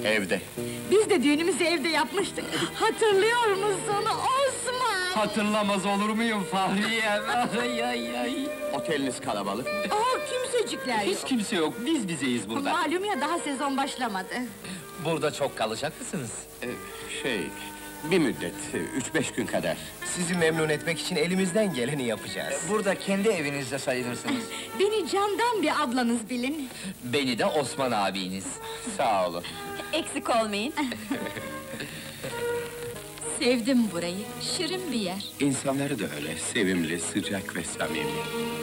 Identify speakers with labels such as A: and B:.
A: Evde.
B: Biz de düğünümüzü evde yapmıştık. Hatırlıyor musun Osman?
C: Hatırlamaz olur muyum Fahriyem? Ay ay ay!
A: Oteliniz kalabalık.
B: Kimsecikler
C: Hiç
B: yok.
C: kimse yok, biz bizeyiz burada.
B: Malum ya, daha sezon başlamadı.
C: Burada çok kalacak mısınız?
A: Bir müddet, 3-5 gün kadar.
D: Sizi memnun etmek için elimizden geleni yapacağız.
E: Burada kendi evinizde sayılırsınız.
B: Beni candan bir ablanız bilin.
C: Beni de Osman abiniz.
A: Sağ olun.
F: Eksik olmayın. Sevdim burayı, şirin bir yer.
A: İnsanları da öyle, sevimli, sıcak ve samimi.